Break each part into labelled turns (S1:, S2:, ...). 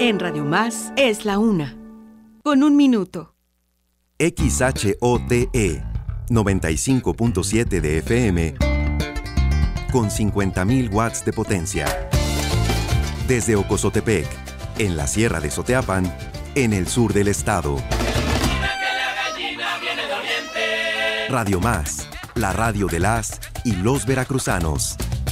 S1: En Radio Más es la 1. Con 1 minuto.
S2: XHOTE 95.7 de FM con 50.000 watts de potencia. Desde Ocozotepec, en la Sierra de Soteapan, en el sur del estado. Radio Más, la radio de las y los veracruzanos.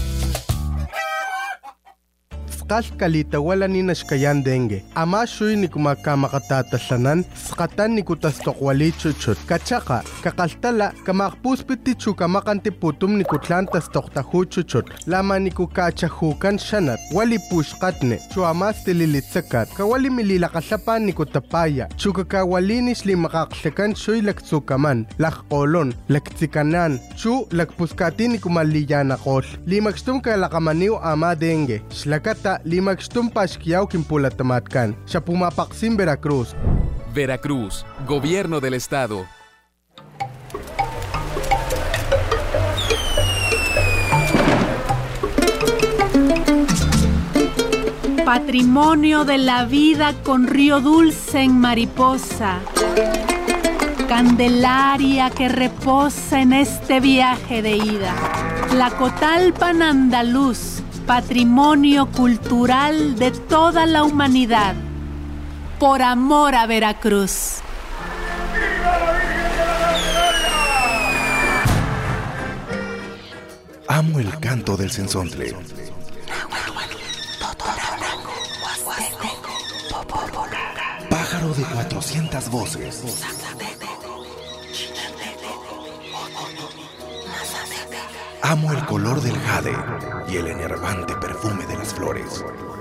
S3: Kalita wala ni nashkayan dengue. Ama shuy ni kumakamatatalanan, skatan ni kutastokwali chuchut. Kachaka, kakaltala, kamakpuspiti chukamakanti putum ni kutlantas toktahu chuchut. Lama ni kukachahukan shanat, wali pushkatne, chuamas tililitsakat, kawali mililakasapan ni kutapaya, chukakawalinis limakaksekan shuy laktsukaman, lakkolon, laktsikanan, chu lakpuskati ni kumaliyanakol. Limakstum kalakamaniw ama dengue. Shlakata limakstum pashkiyaw kimpulatamatkan. Siya pumapaksim Veracruz.
S4: Veracruz, Gobierno del Estado.
S5: Patrimonio de la vida con río dulce en Mariposa. Candelaria que reposa en este viaje de ida. Tlacotalpan andaluz. Patrimonio cultural de toda la humanidad. Por amor a Veracruz.
S6: Amo el canto del cenzontle. Pájaro de 400 voces. Amo el color del jade y el enervante perfume de las flores.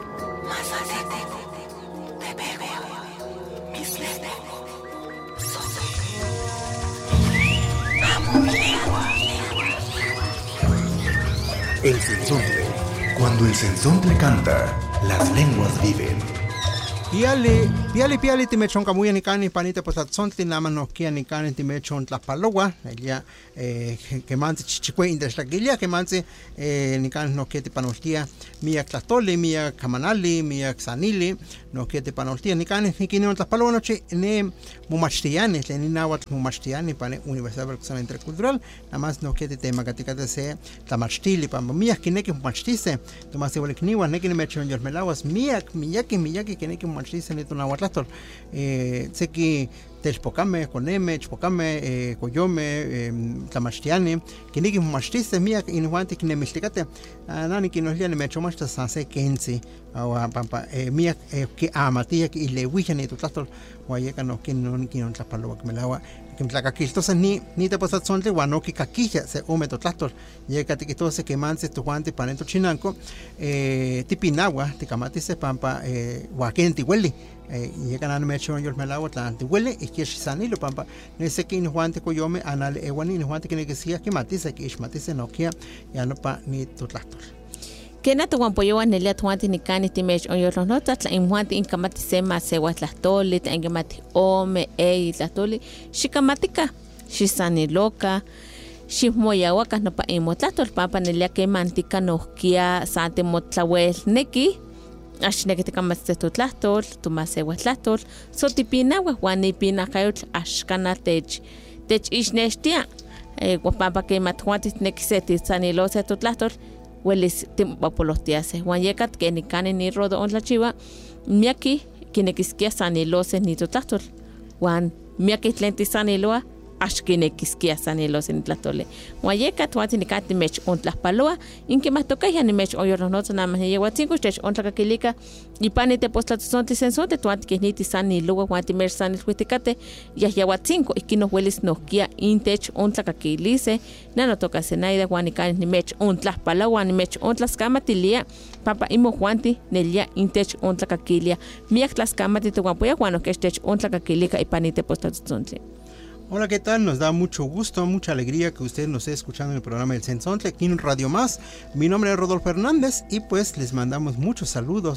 S6: El cenzontle. Cuando el cenzontle canta, las lenguas viven.
S7: Piali timechon kamuya ni kani panita posatzonti naman no kia ni kani timechon tlapalowa ella que manse chichikwe indeshlagilia que manse ni kani no kia tipanoltia mia tlatoli mia kamanali mia xanili no kia tipanoltia ni kani ni kini tlapalowa noche ne mumachtiani ni nawat mumachtiani pane Universidad Veracruzana Intercultural namas no kia tema katikate se tamachtili pamba mia kineki mumachtise tomase walikniwa neki ni mechon yormelawas miyaki kineki mumachtise ni tunawatlastol sé que telpocame, coneme, chpocame, coyome, tlamachtiani, kiniki machtice mía inhuanti kinemixticate, nani kinoslia ni mechomachta sanse kensi, o pampa mía que amatía que ilewija ni tutlastol, guayeca no kinon tlapaloa que me lawa. Kimtlakakiltosa ni te posatzontle guanoki kakilla se ome totlastol llega tikitose que manse tu guante panento chinanco tipinagua tikamati pampa guakenti hueli llega nan mecho yo melagua tlanti hueli y que sanilo pampa nese que guante coyome anal ewani guante que negesia que matise que ismatise nokia ya no pa ni totlastol.
S8: Kena tu guampoyo anelia tuanti ni cani timech on yornos notas la imhuanti inkamati sema se watlastoli ta inkamati ome tlastoli shikamatika shisani loka shimoyawakas no pa imotlastol papa nelia que mantika nohkia sante motlawel neki ashneki tikamati totlastol tumase watlastol so tipinawa wani pinakayotl ashkana tech ishneshtia papa que mathuanti nekiseti sanilose totlastol hueles timpapolostiase huanyekat que ni cane ni rodo on la chiva miaki kinekiskia sanilose ni totlastol huan miaki tlenti saniloa ashkinekiskia sanilose ni tlatole huanyekat huanti ni kati mech on tlaspaloa inke más tokaya ni mech oyornos notos nada más ni yehuatzinko tech on tlakakilika y pani te postlatzonti sensonte tuanti que niti saniloa huanti mech sanilhuitikate yahuatzinko y que no hueles nohkia intech on tlakakilise nano toka senaida huan ni kani ni mech on tlaspaloa ni mech on tlaskamatilia papa imo huanti nelia intech on tlakakilia miak tlaskamati tuanpoya huan okestech on tlakakilika y pani te postlatzonti.
S7: Hola, ¿qué tal? Nos da mucho gusto, mucha alegría que usted nos esté escuchando en el programa del Cenzontle aquí en Radio Más. Mi nombre es Rodolfo Hernández y pues les mandamos muchos saludos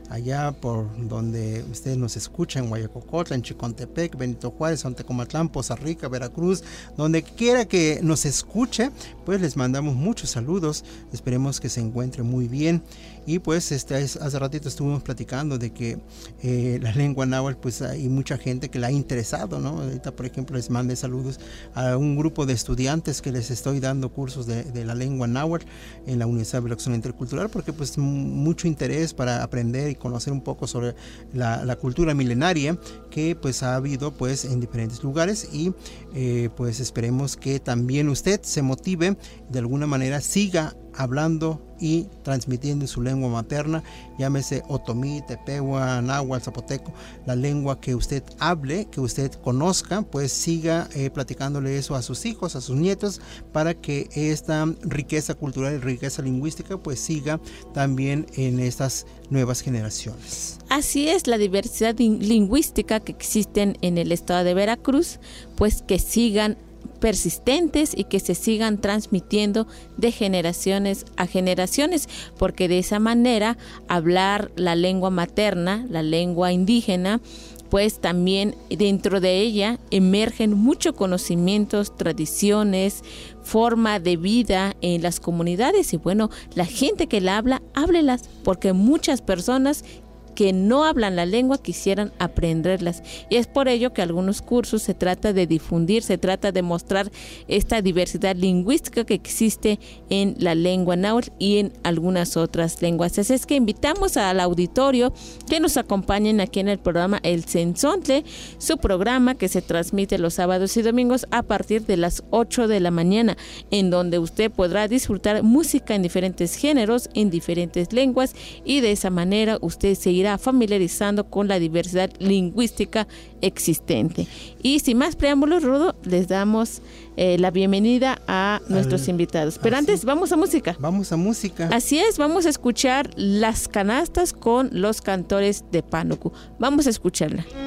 S7: allá por donde ustedes nos escuchan, en Guayacocotla, en Chicontepec, Benito Juárez, Sontecomatlán, Poza Rica, Veracruz, donde quiera que nos escuche, pues les mandamos muchos saludos, esperemos que se encuentre muy bien. Y pues hace ratito estuvimos platicando de que la lengua náhuatl, pues hay mucha gente que la ha interesado, ¿no? Ahorita, por ejemplo, les mandé saludos a un grupo de estudiantes que les estoy dando cursos de la lengua náhuatl en la Universidad de Veracruz Intercultural, porque pues mucho interés para aprender y conocer un poco sobre la cultura milenaria que pues ha habido pues en diferentes lugares, y pues esperemos que también usted se motive, de alguna manera siga hablando y transmitiendo su lengua materna, llámese otomí, tepehuá, náhuatl, zapoteco, la lengua que usted hable, que usted conozca, pues siga platicándole eso a sus hijos, a sus nietos, para que esta riqueza cultural y riqueza lingüística pues siga también en estas nuevas generaciones.
S8: Así es, la diversidad lingüística que existen en el estado de Veracruz, pues que sigan persistentes y que se sigan transmitiendo de generaciones a generaciones, porque de esa manera hablar la lengua materna, la lengua indígena, pues también dentro de ella emergen muchos conocimientos, tradiciones, forma de vida en las comunidades, y bueno, la gente que la habla, háblelas, porque muchas personas que no hablan la lengua quisieran aprenderlas, y es por ello que algunos cursos se trata de difundir, se trata de mostrar esta diversidad lingüística que existe en la lengua náhuatl y en algunas otras lenguas. Así es que invitamos al auditorio que nos acompañen aquí en el programa El Cenzontle, su programa que se transmite los sábados y domingos a partir de las 8 de la mañana, en donde usted podrá disfrutar música en diferentes géneros, en diferentes lenguas, y de esa manera usted seguirá familiarizando con la diversidad lingüística existente. Y sin más preámbulos, Rudo, les damos la bienvenida a nuestros invitados. Pero antes, vamos a música.
S7: Vamos a música.
S8: Así es, vamos a escuchar Las Canastas con los Cantores de Pánuco. Vamos a escucharla.